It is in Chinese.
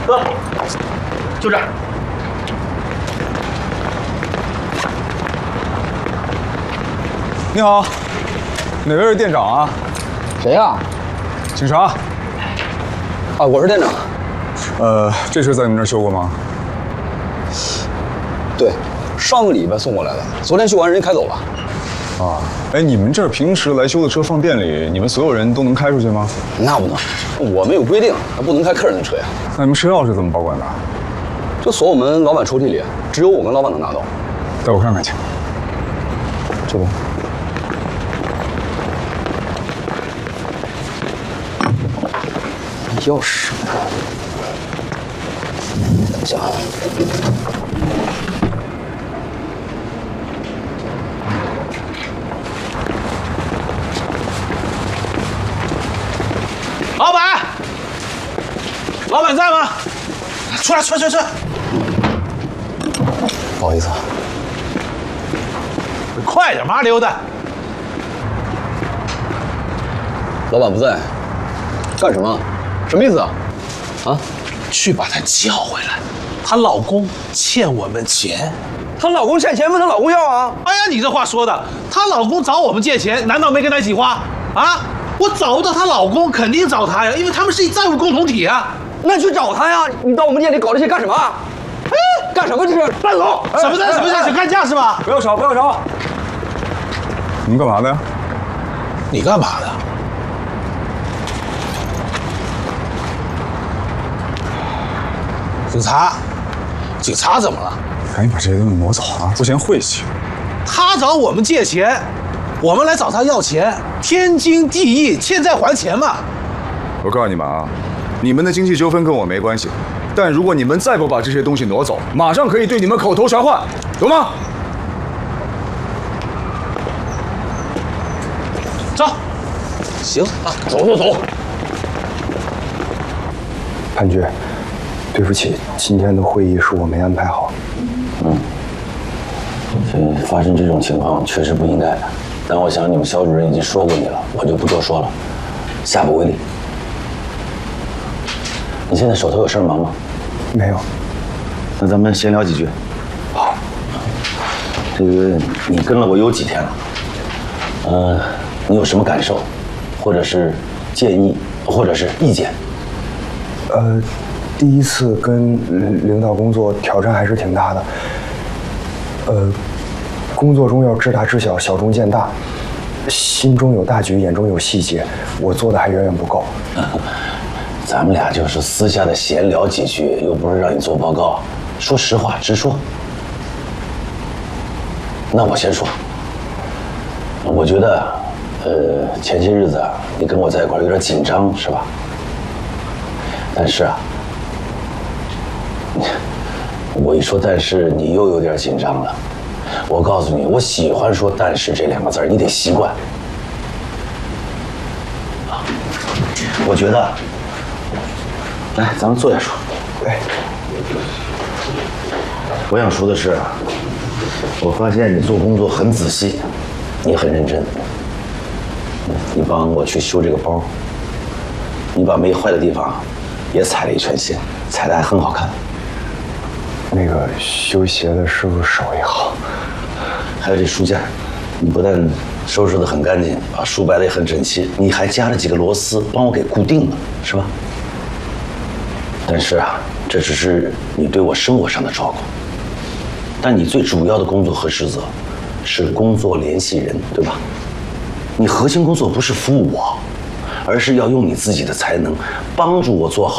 哥，就这儿。 你好，哪位是店长啊？ 谁呀？ 警察。 啊，我是店长。 这车在你们这儿修过吗？ 对，上个礼拜送过来的，昨天修完人家开走了。 啊，哎，你们这儿平时来修的车放店里，你们所有人都能开出去吗？ 那不能，我们有规定，不能开客人的车呀。 那你们车钥匙怎么保管的？ 就锁我们老板抽屉里，只有我跟老板能拿到。 带我看看去。 这边。钥匙。等一下啊。 老板，老板在吗？出来，出来，出来，出来！ 不好意思啊。 快点，麻溜的。 老板不在，干什么？什么意思啊？啊？ 去把她叫回来，她老公欠我们钱。 她老公欠钱问她老公要啊？ 哎呀，你这话说的，她老公找我们借钱，难道没跟她一起花？啊？我找不到她老公，肯定找她呀，因为他们是债务共同体啊。 那你去找他呀！你到我们店里搞这些干什么？哎，干什么这是？带走！ 什么的？什么的？想干架是吧？ 不要吵，不要吵！你们干嘛的呀？ 你干嘛的？警察，警察怎么了？ 赶紧把这些东西挪走啊，不嫌晦气。 他找我们借钱，我们来找他要钱，天经地义，欠债还钱嘛。 我告诉你们啊，你们的经济纠纷跟我没关系，但如果你们再不把这些东西挪走，马上可以对你们口头传唤，懂吗？ 走。行啊，走走走。 潘局，对不起，今天的会议是我没安排好。 发生这种情况确实不应该的，但我想你们肖主任已经说过你了，我就不多说了，下不为例。你现在手头有事忙吗？ 没有。 那咱们闲聊几句。 好。 这个你跟了我有几天了？你有什么感受，或者是建议，或者是意见？ 第一次跟领导工作，挑战还是挺大的。工作中要知大知小，小中见大，心中有大局，眼中有细节，我做的还远远不够。 咱们俩就是私下的闲聊几句，又不是让你做报告，说实话直说。那我先说，我觉得，前些日子啊，你跟我在一块儿有点紧张，是吧？但是啊，我一说但是，你又有点紧张了。我告诉你，我喜欢说但是这两个字，你得习惯。我觉得。来，咱们坐下说。 哎， 我想说的是，我发现你做工作很仔细，你很认真。你帮我去修这个包，你把没坏的地方也踩了一圈线，踩得还很好看。 那个修鞋的师傅手艺好。 还有这书架，你不但收拾得很干净，把书摆得也很整齐，你还加了几个螺丝帮我给固定了，是吧？但是啊，这只是你对我生活上的照顾，但你最主要的工作和职责是工作联系人，对吧？你核心工作不是服务我，而是要用你自己的才能帮助我做好